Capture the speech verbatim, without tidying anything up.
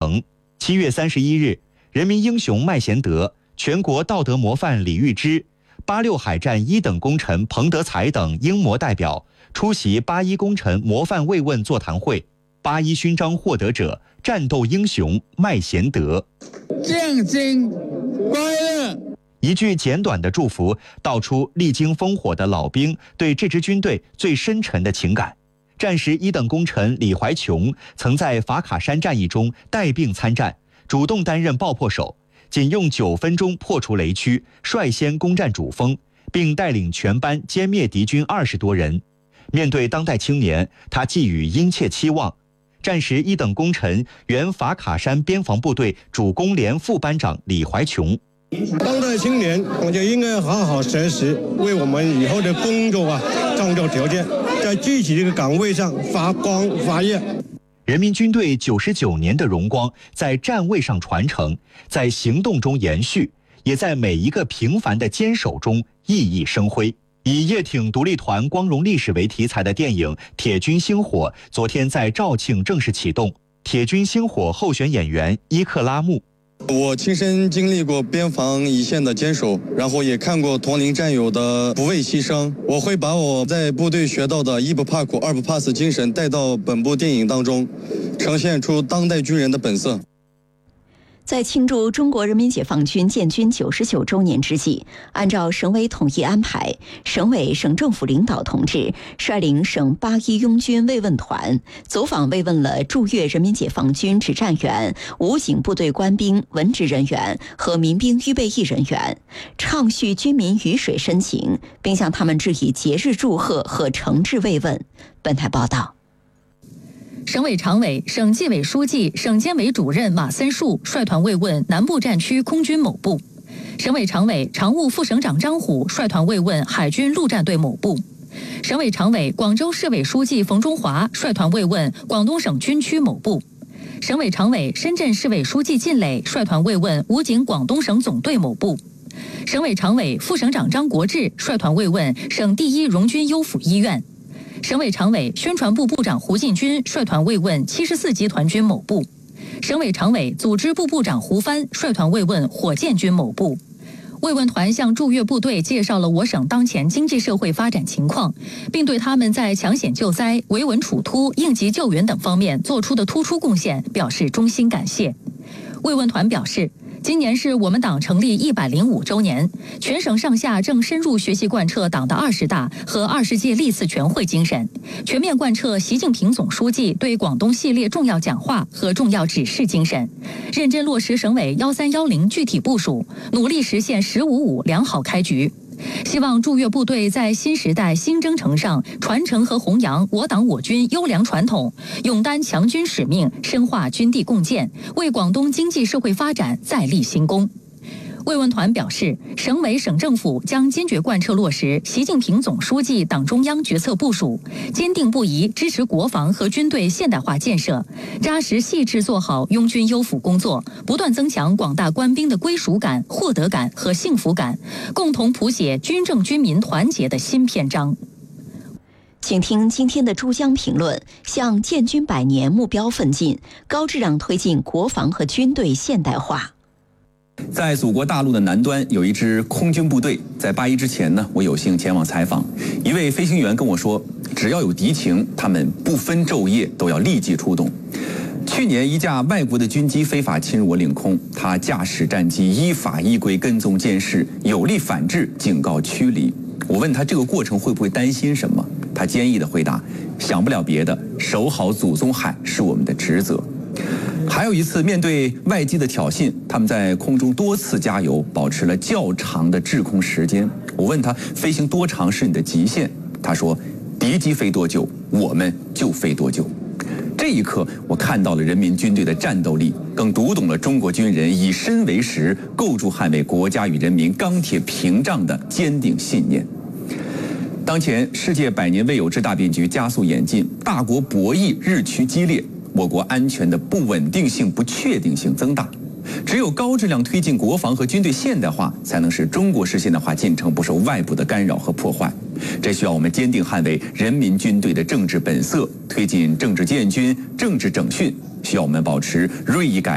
成。七月三十一日，人民英雄麦贤德、全国道德模范李玉芝、八六海战一等功臣彭德才等英模代表出席八一功臣模范慰问座谈会。八一勋章获得者战斗英雄麦贤德， 建军快乐。 一句简短的祝福，道出历经烽火的老兵对这支军队最深沉的情感。战时一等功臣李怀琼曾在法卡山战役中带病参战，主动担任爆破手，仅用九分钟破除雷区，率先攻占主峰，并带领全班歼灭敌军二十多人。面对当代青年，他寄予殷切期望。战时一等功臣、原法卡山边防部队主攻连副班长李怀琼， 当代青年，我就应该好好学习，为我们以后的工作啊创造条件，在具体的岗位上发光发热。 人民军队九十九年的荣光，在站位上传承，在行动中延续，也在每一个平凡的坚守中熠熠生辉。以叶挺独立团光荣历史为题材的电影《铁军星火》昨天在肇庆正式启动。铁军星火候选演员伊克拉木， 我亲身经历过边防一线的坚守，然后也看过同龄战友的不畏牺牲。我会把我在部队学到的一不怕苦二不怕死精神带到本部电影当中，呈现出当代军人的本色。 在庆祝中国人民解放军建军九十九周年之际，按照省委统一安排，省委省政府领导同志率领省八一拥军慰问团走访慰问了驻粤人民解放军指战员、武警部队官兵、文职人员和民兵预备役人员，畅叙军民鱼水深情，并向他们致以节日祝贺和诚挚慰问。本台报道。 省委常委、省纪委书记、省监委主任马森树率团慰问南部战区空军某部；省委常委、常务副省长张虎率团慰问海军陆战队某部；省委常委、广州市委书记冯中华率团慰问广东省军区某部；省委常委、深圳市委书记靳磊率团慰问武警广东省总队某部；省委常委、副省长张国志率团慰问省第一荣军优抚医院。省委常委、宣传部部长胡进军率团慰问七十四集团军某部；省委常委、组织部部长胡帆率团慰问火箭军某部。慰问团向驻粤部队介绍了我省当前经济社会发展情况，并对他们在抢险救灾、维稳处突、应急救援等方面做出的突出贡献表示衷心感谢。慰问团表示，今年是我们党成立一百零五周年，全省上下正深入学习贯彻党的二十大和二十届历次全会精神，全面贯彻习近平总书记对广东系列重要讲话和重要指示精神，认真落实省委幺三幺零具体部署，努力实现十五五良好开局。希望驻粤部队在新时代新征程上传承和弘扬我党我军优良传统，勇担强军使命，深化军地共建，为广东经济社会发展再立新功。慰问团表示，省委省政府将坚决贯彻落实习近平总书记党中央决策部署，坚定不移支持国防和军队现代化建设，扎实细致做好拥军优抚工作，不断增强广大官兵的归属感、获得感和幸福感，共同谱写军政军民团结的新篇章。 请听今天的珠江评论：向建军百年目标奋进，高质量推进国防和军队现代化。 在祖国大陆的南端有一支空军部队，在八一之前呢，我有幸前往采访。一位飞行员跟我说，只要有敌情，他们不分昼夜都要立即出动。去年一架外国的军机非法侵入我领空，他驾驶战机依法依规跟踪监视，有力反制，警告驱离。我问他这个过程会不会担心什么，他坚毅地回答，想不了别的，守好祖宗海是我们的职责。还有一次，面对外机的挑衅，他们在空中多次加油，保持了较长的滞空时间。我问他，飞行多长是你的极限？他说，敌机飞多久，我们就飞多久。这一刻，我看到了人民军队的战斗力，更读懂了中国军人以身为石，构筑捍卫国家与人民钢铁屏障的坚定信念。当前，世界百年未有之大变局加速演进，大国博弈日趋激烈，我国安全的不稳定性、不确定性增大。只有高质量推进国防和军队现代化，才能使中国式现代化进程不受外部的干扰和破坏。这需要我们坚定捍卫人民军队的政治本色，推进政治建军、政治整训，需要我们保持锐意改